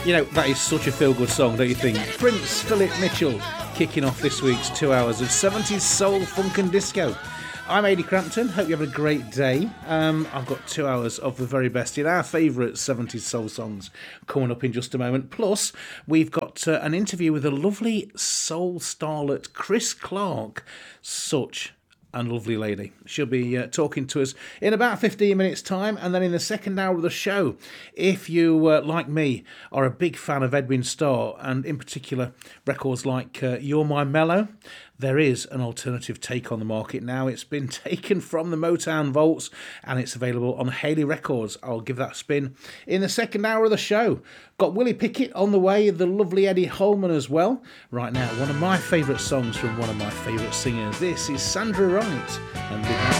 You know, that is such a feel-good song, don't you think? Prince Philip Mitchell kicking off this week's 2 hours of 70s soul, funk and disco. I'm Ady Crampton. Hope you have a great day. I've got 2 hours of the very best in our favourite 70s soul songs coming up in just a moment. Plus, we've got an interview with a lovely soul starlet, Chris Clark. Such and lovely lady. She'll be talking to us in about 15 minutes time, and then in the second hour of the show, if you like me are a big fan of Edwin Starr, and in particular records like You're My Mellow, there is an alternative take on the market now. It's been taken from the Motown vaults and it's available on Haley Records. I'll give that a spin in the second hour of the show. Got Willie Pickett on the way, the lovely Eddie Holman as well. Right now, one of my favourite songs from one of my favourite singers. This is Sandra Wright and Midnight.